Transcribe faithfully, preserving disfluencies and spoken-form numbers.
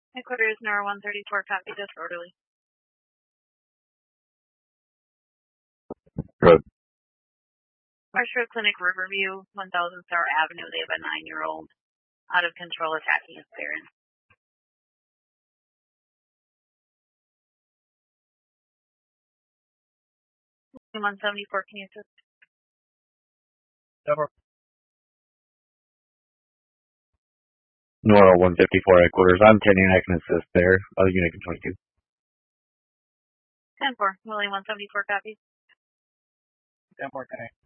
Headquarters, Nora one thirty-four, copy, just orderly. Good. Marshall Clinic, Riverview, one thousand Star Avenue. They have a nine-year-old out of control attacking his parents. one seventy-four, can you assist? Over. Nora one fifty-four headquarters. I'm ten and I can assist there. Other unit can twenty-two. ten four, William one seventy-four, copy. ten four, can I?